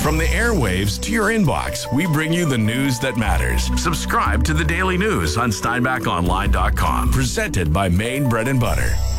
From the airwaves to your inbox, we bring you the news that matters. Subscribe to the Daily News on SteinbachOnline.com. Presented by Maine Bread and Butter.